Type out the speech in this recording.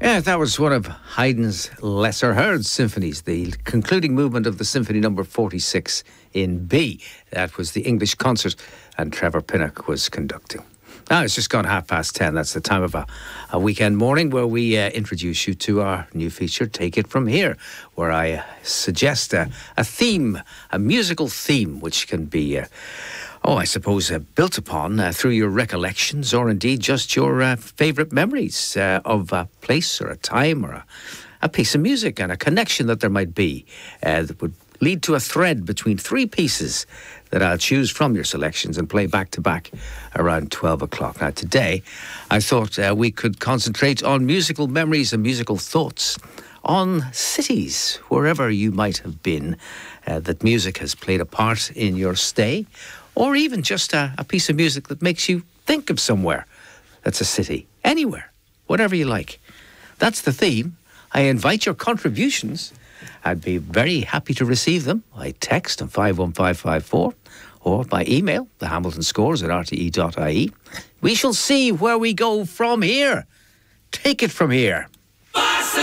Yeah, that was one of Haydn's lesser heard symphonies, the concluding movement of the Symphony Number 46 in B. That was the English concert, and Trevor Pinnock was conducting. Now, it's just gone 10:30. That's the time of a weekend morning where we introduce you to our new feature, Take It From Here, where I suggest a theme, a musical theme, which can be... I suppose built upon through your recollections or indeed just your favourite memories of a place or a time or a piece of music and a connection that there might be that would lead to a thread between three pieces that I'll choose from your selections and play back to back around 12 o'clock. Now today I thought we could concentrate on musical memories and musical thoughts on cities, wherever you might have been, that music has played a part in your stay, or even just a piece of music that makes you think of somewhere that's a city. Anywhere, whatever you like. That's the theme. I invite your contributions. I'd be very happy to receive them by text on 51554 or by email, the Hamilton Scores at rte.ie. We shall see where we go from here. Take it from here.